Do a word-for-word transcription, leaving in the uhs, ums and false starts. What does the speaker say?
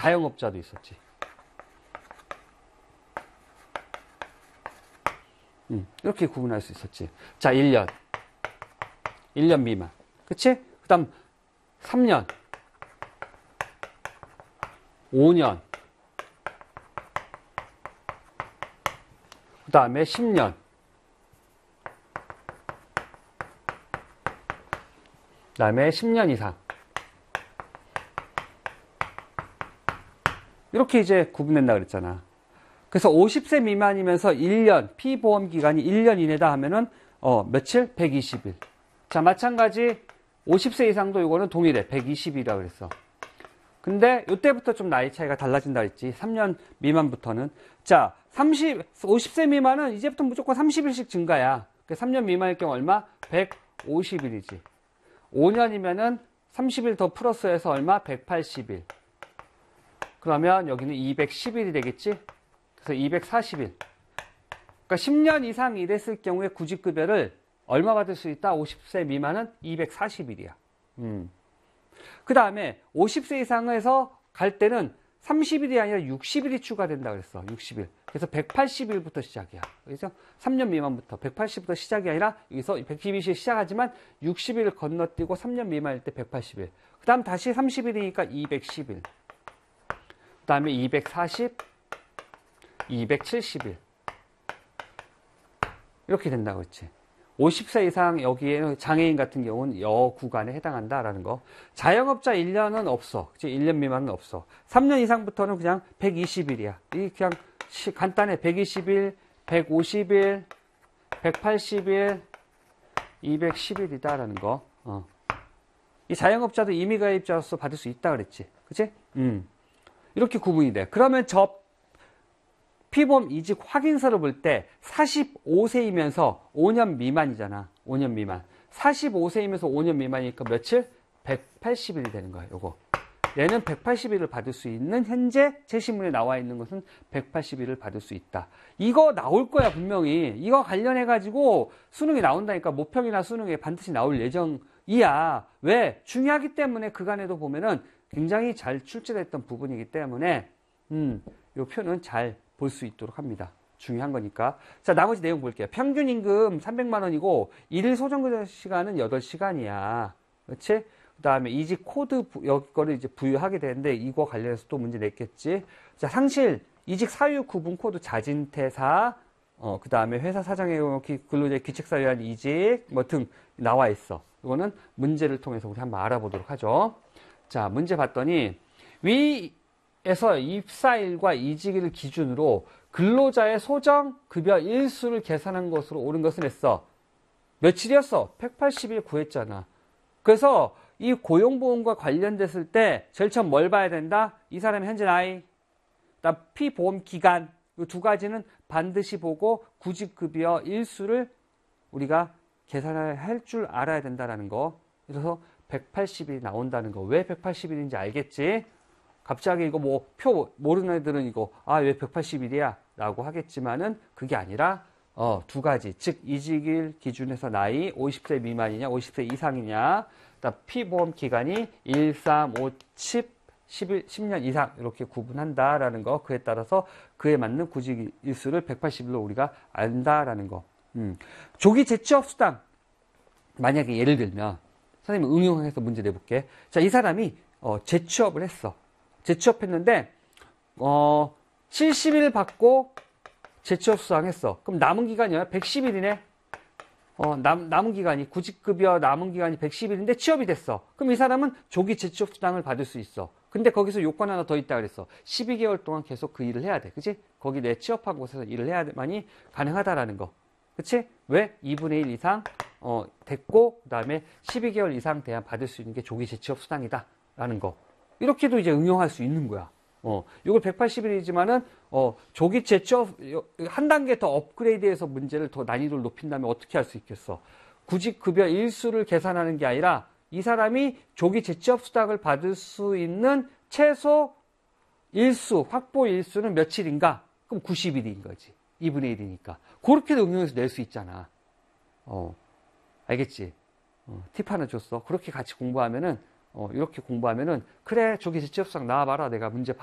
자영업자도 있었지. 음, 이렇게 구분할 수 있었지. 자, 일 년. 일 년 미만. 그치? 그 다음, 삼 년. 오 년. 그 다음에 십 년. 그 다음에 십 년 이상. 이렇게 이제 구분된다 그랬잖아. 그래서 오십 세 미만이면서 일 년, 피보험 기간이 일 년 이내다 하면은, 어, 며칠? 백이십 일. 자, 마찬가지 오십 세 이상도 이거는 동일해. 백이십 일이라고 그랬어. 근데 이때부터 좀 나이 차이가 달라진다 그랬지. 삼 년 미만부터는. 자, 삼십, 오십 세 미만은 이제부터 무조건 삼십 일씩 증가야. 삼 년 미만일 경우 얼마? 백오십 일이지. 오 년이면은 삼십 일 더 플러스해서 얼마? 백팔십 일. 그러면 여기는 이백십 일이 되겠지? 그래서 이백사십 일. 그러니까 십 년 이상 일했을 경우에 구직급여를 얼마 받을 수 있다? 오십 세 미만은 이백사십 일이야. 음. 그 다음에 오십 세 이상에서 갈 때는 삼십 일이 아니라 육십 일이 추가된다 그랬어. 육십 일. 그래서 백팔십 일부터 시작이야. 그래서 삼 년 미만부터 백팔십 일부터 시작이 아니라 여기서 백이십 일 시작하지만 육십 일을 건너뛰고 삼 년 미만일 때 백팔십 일. 그 다음 다시 삼십 일이니까 이백십 일. 그 다음에 이백사십, 이백칠십 일. 이렇게 된다고 했지. 오십 세 이상 여기에 장애인 같은 경우는 여 구간에 해당한다라는 거. 자영업자 일 년은 없어. 그치? 일 년 미만은 없어. 삼 년 이상부터는 그냥 백이십 일이야. 이 그냥 시, 간단해. 백이십 일, 백오십 일, 백팔십 일, 이백십 일이다라는 거. 어. 이 자영업자도 임의가입자로서 받을 수 있다 그랬지. 그치? 음. 이렇게 구분이 돼. 그러면 저 피보험 이직 확인서를 볼 때 사십오 세이면서 오 년 미만이잖아. 오 년 미만. 사십오 세이면서 오 년 미만이니까 며칠? 백팔십 일이 되는 거야. 요거. 얘는 백팔십 일을 받을 수 있는, 현재 최신문에 나와 있는 것은 백팔십 일을 받을 수 있다. 이거 나올 거야, 분명히. 이거 관련해가지고 수능이 나온다니까. 모평이나 수능에 반드시 나올 예정이야. 왜? 중요하기 때문에 그간에도 보면은 굉장히 잘 출제됐던 부분이기 때문에, 음, 요 표는 잘 볼 수 있도록 합니다. 중요한 거니까. 자, 나머지 내용 볼게요. 평균 임금 삼백만 원이고, 일일 소정근 시간은 여덟 시간이야. 그렇지? 그 다음에 이직 코드, 여기 거를 이제 부여하게 되는데, 이거 관련해서 또 문제 냈겠지? 자, 상실, 이직 사유 구분 코드 자진퇴사, 어, 그 다음에 회사 사정에 근로자의 귀책사유에 의한 이직, 뭐 등 나와 있어. 이거는 문제를 통해서 우리 한번 알아보도록 하죠. 자, 문제 봤더니, 위, 에서 입사일과 이직일을 기준으로 근로자의 소정 급여 일수를 계산한 것으로 옳은 것은 했어. 며칠이었어? 백팔십 일 구했잖아. 그래서 이 고용보험과 관련됐을 때 제일 처음 뭘 봐야 된다? 이 사람의 현재 나이, 그다음 피보험 기간, 이 두 가지는 반드시 보고 구직급여 일수를 우리가 계산을 할 줄 알아야 된다는 거. 그래서 백팔십 일이 나온다는 거. 왜 백팔십 일인지 알겠지? 갑자기 이거 뭐 표 모르는 애들은 이거 아 왜 백팔십 일이야 라고 하겠지만은 그게 아니라 어, 두 가지, 즉 이직일 기준에서 나이 오십 세 미만이냐 오십 세 이상이냐, 그다음 피보험 기간이 일, 삼, 오, 십, 십일, 십 년 이상 이렇게 구분한다라는 거. 그에 따라서 그에 맞는 구직 일수를 백팔십 일로 우리가 안다라는 거. 음. 조기 재취업 수당, 만약에 예를 들면 선생님 응용해서 문제 내볼게. 자, 이 사람이 어, 재취업을 했어. 재취업했는데 어, 칠십 일 받고 재취업 수당했어. 그럼 남은 기간이 백십 일이네. 어, 남, 남은 기간이, 구직급여 남은 기간이 백십 일인데 취업이 됐어. 그럼 이 사람은 조기 재취업 수당을 받을 수 있어. 근데 거기서 요건 하나 더 있다 그랬어. 십이 개월 동안 계속 그 일을 해야 돼. 그치? 거기 내 취업한 곳에서 일을 해야만이 가능하다라는 거. 그치? 왜? 이분의 일 이상 어, 됐고 그 다음에 십이 개월 이상 돼야 받을 수 있는 게 조기 재취업 수당이다 라는 거. 이렇게도 이제 응용할 수 있는 거야. 어, 이걸 백팔십 일이지만은, 어, 조기 재취업, 한 단계 더 업그레이드해서 문제를 더 난이도를 높인다면 어떻게 할 수 있겠어? 구직급여 일수를 계산하는 게 아니라, 이 사람이 조기 재취업 수당을 받을 수 있는 최소 일수, 확보 일수는 며칠인가? 그럼 구십 일인 거지. 이분의 일이니까. 그렇게도 응용해서 낼 수 있잖아. 어, 알겠지? 어, 팁 하나 줬어. 그렇게 같이 공부하면은, 어, 이렇게 공부하면은, 그래, 조기 재취업 수당 나와봐라. 내가 문제